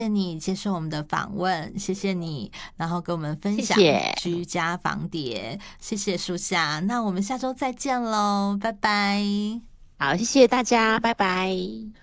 谢你接受我们的访问，谢谢你，然后跟我们分享谢谢， 居家防谍，谢谢树下，那我们下周再见喽，拜拜。 好，谢谢大家，拜拜。